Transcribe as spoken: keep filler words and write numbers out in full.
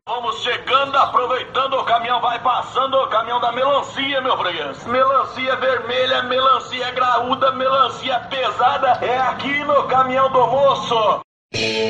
Vamos chegando, aproveitando, o caminhão vai passando, o caminhão da melancia, meu freguês. Melancia vermelha, melancia graúda, melancia pesada, é aqui no caminhão do moço.